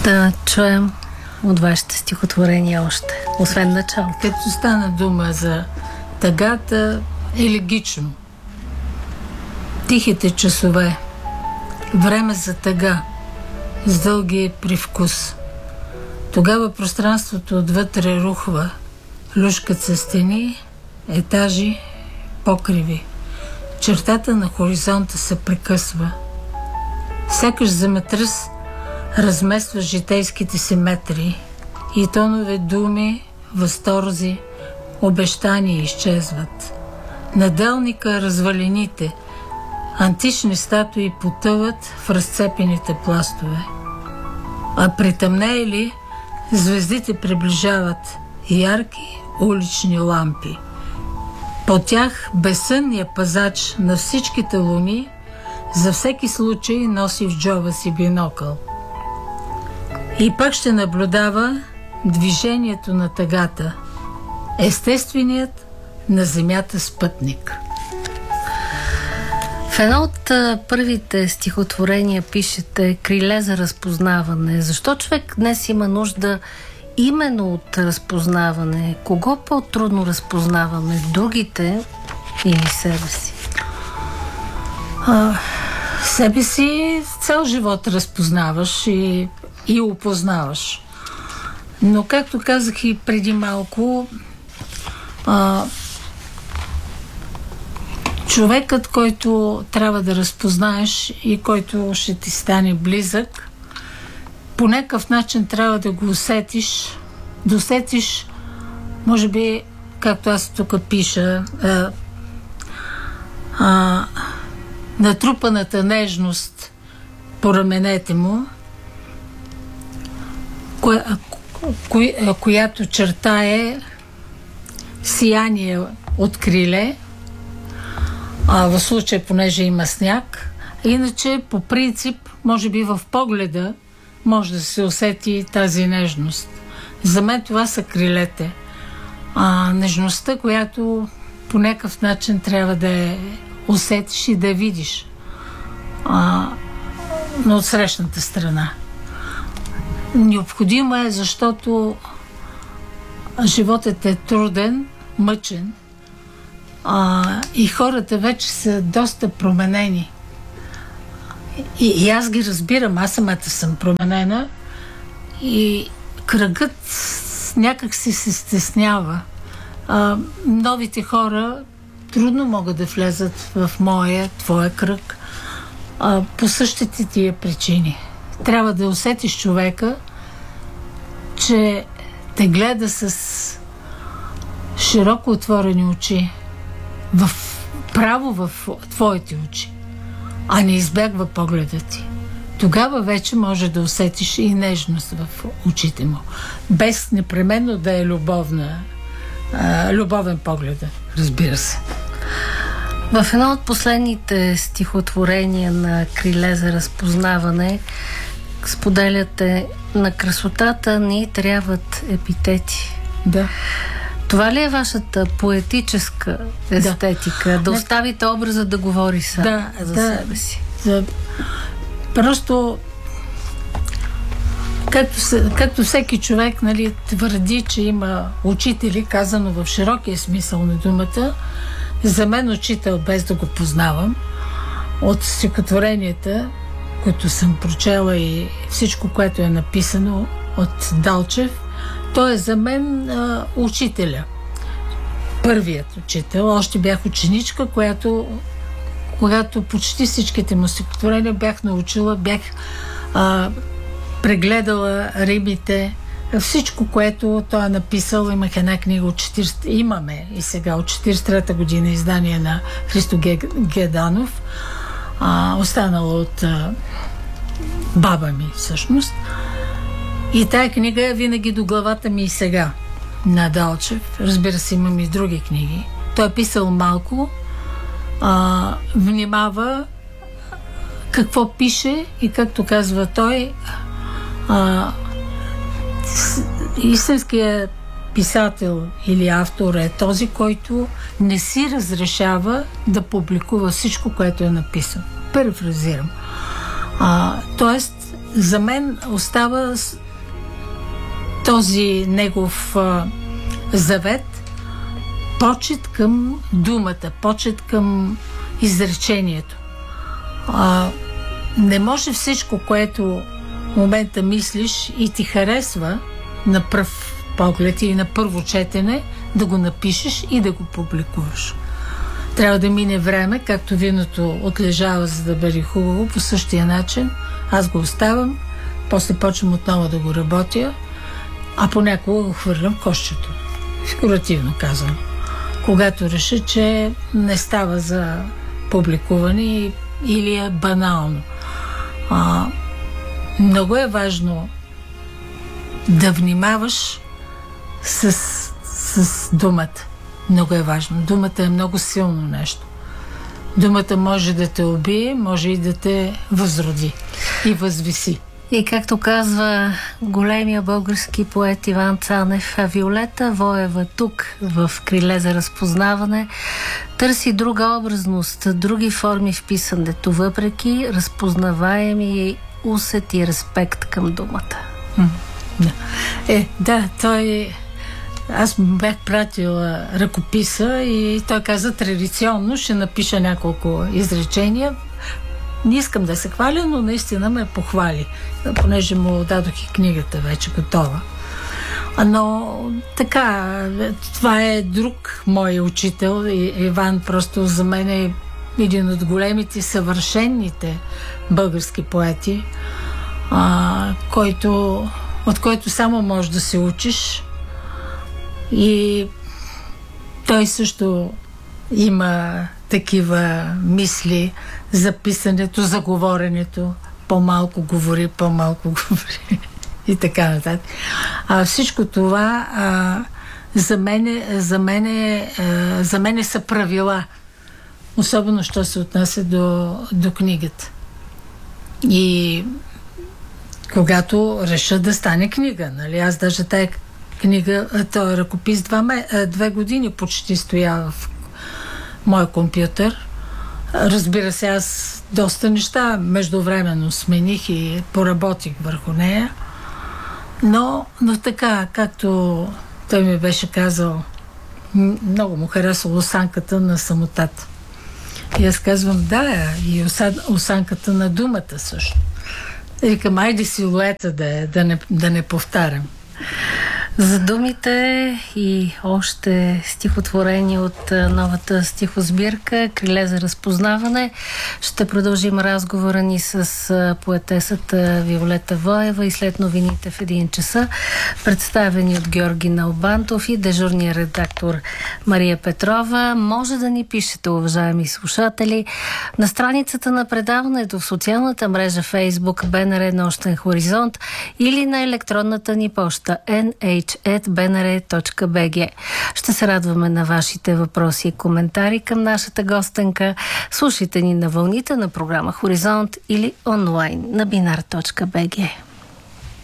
Да чуем от вашите стихотворения още, освен начало. Като стана дума за тъгата, елегично. Тихите часове, време за тъга, с дългия привкус. Тогава пространството отвътре рухва, люшкат се стени, етажи, покриви. Чертата на хоризонта се прекъсва. Сякаш земетръс размества житейските си метри и тонове думи, възторзи, обещания изчезват. На делника развалините, антични статуи потъват в разцепените пластове. А притъмнели звездите приближават ярки улични лампи. По тях безсънният пазач на всичките луни за всеки случай носи в джоба си бинокъл. И пак ще наблюдава движението на тъгата, естественият на земята спътник. В едно от първите стихотворения пишете криле за разпознаване. Защо човек днес има нужда именно от разпознаване? Кого по-трудно разпознаваме? Другите или себе си? Себе си цял живот разпознаваш и опознаваш. Но, както казах и преди малко, човекът, който трябва да разпознаеш и който ще ти стане близък, по някакъв начин трябва да го усетиш, да усетиш, може би, както аз тук пиша, натрупаната нежност по раменете му, която чертае сияние от криле, в случая, понеже има сняг. Иначе, по принцип, може би в погледа може да се усети тази нежност. За мен това са крилете. Нежността, която по някакъв начин трябва да я усетиш и да я видиш на отсрещната страна. Необходимо е, защото животът е труден, мъчен, и хората вече са доста променени. И аз ги разбирам, аз самата съм променена и кръгът някак си се стеснява. Новите хора трудно могат да влезат в твоя кръг по същите тия причини. Трябва да усетиш човека, че те гледа с широко отворени очи, право в твоите очи, а не избягва погледа ти. Тогава вече може да усетиш и нежност в очите му, без непременно да е любовен поглед, разбира се. В едно от последните стихотворения на криле за разпознаване споделяте: на красотата ни трябват епитети. Да. Това ли е вашата поетическа естетика? Да оставите образа да говори сам за себе си? Просто както всеки човек, нали, твърди, че има учители, казано в широкия смисъл на думата, за мен учител, без да го познавам, от стихотворенията, които съм прочела и всичко, което е написано от Далчев, той е за мен учителя. Първият учител. Още бях ученичка, когато почти всичките му стихотворения бях научила, бях прегледала римите, всичко, което той е написал. Имах една книга имаме и сега от 43-та година издание на Христо Геданов, останала от баба ми всъщност. И тая книга е винаги до главата ми и сега, на Далчев. Разбира се, имам и други книги. Той е писал малко, внимава какво пише и, както казва той, истинският писател или автор е този, който не си разрешава да публикува всичко, което е написано. Перифразирам. Тоест, за мен остава този негов завет, почет към думата, почет към изречението. Не може всичко, което в момента мислиш и ти харесва на пръв поглед и на първо четене, да го напишеш и да го публикуваш. Трябва да мине време, както виното отлежава, за да бъде хубаво, по същия начин. Аз го оставам, после почвам отново да го работя, а понякога го хвърлям кошчето. Фигуративно казвам. Когато реша, че не става за публикуване или е банално. Много е важно да внимаваш с думата. Много е важно. Думата е много силно нещо. Думата може да те убие, може и да те възроди и възвиси. И както казва големия български поет Иван Цанев, Виолета Воева тук в Криле за разпознаване търси друга образност, други форми в писането, въпреки разпознаваеми усет и респект към думата. Той... Аз бях пратила ръкописа и той каза традиционно ще напиша няколко изречения. Не искам да се хваля, но наистина ме похвали, понеже му дадох и книгата вече готова. Но така, това е друг мой учител. Иван просто за мен е един от големите, съвършените български поети, от който само можеш да се учиш. И той също има такива мисли за писането, за говоренето. По-малко говори и така нататък. Всичко това за мен са правила. Особено, що се отнася до книгата. И когато реша да стане книга, нали? Аз даже тая книга, този ръкопис 2 години почти стоя в мой компютър. Разбира се, аз доста неща междувременно смених и поработих върху нея. Но така, както той ми беше казал, много му харесва осанката на самотата. И аз казвам, и осанката на думата също. И викам, айде силуета да не повтарям. За думите и още стихотворения от новата стихосбирка Криле за разпознаване ще продължим разговора ни с поетесата Виолета Воева и след новините в 1 часа, представени от Георги Налбантов и дежурния редактор Мария Петрова. Може да ни пишете, уважаеми слушатели, на страницата на предаването в социалната мрежа Facebook БНР Нощен хоризонт или на електронната ни поща nh@bnr.bg. Ще се радваме на вашите въпроси и коментари към нашата гостенка. Слушайте ни на вълните на програма Хоризонт или онлайн на binar.bg.